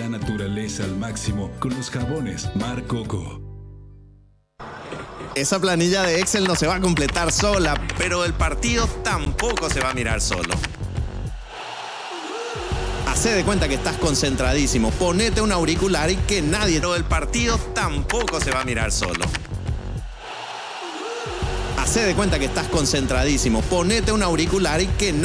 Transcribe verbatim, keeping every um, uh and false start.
la naturaleza al máximo con los jabones Mar Coco. Esa planilla de Excel no se va a completar sola, pero el partido tampoco se va a mirar solo. Hacé de cuenta que estás concentradísimo. Ponete un auricular y que nadie... Pero el partido tampoco se va a mirar solo. Hacé de cuenta que estás concentradísimo. Ponete un auricular y que nadie...